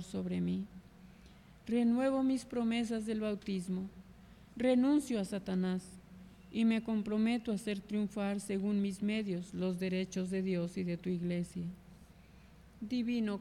favor sobre mí. Renuevo mis promesas del bautismo, renuncio a Satanás y me comprometo a hacer triunfar según mis medios los derechos de Dios y de tu iglesia. Divino